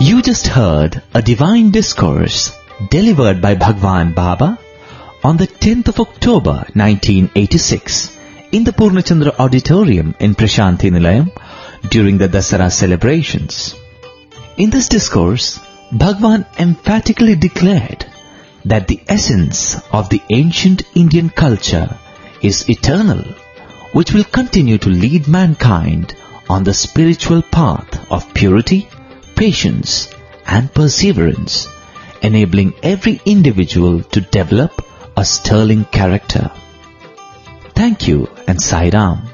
You just heard a divine discourse delivered by Bhagwan Baba on the 10th of October 1986 in the Purnachandra Auditorium in Prashanthi Nilayam during the Dasara celebrations. In this discourse, Bhagwan emphatically declared that the essence of the ancient Indian culture is eternal, which will continue to lead mankind on the spiritual path of purity, patience and perseverance, enabling every individual to develop a sterling character. Thank you and Sai Ram.